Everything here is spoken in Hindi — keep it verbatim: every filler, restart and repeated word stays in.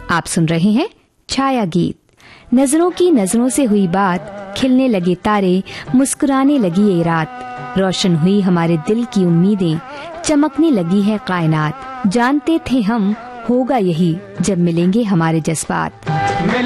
आप सुन रहे हैं छाया गीत। नजरों की नजरों से हुई बात, खिलने लगे तारे, मुस्कुराने लगी ये रात, रोशन हुई हमारे दिल की उम्मीदें, चमकने लगी है कायनात। जानते थे हम होगा यही जब मिलेंगे हमारे जज्बात।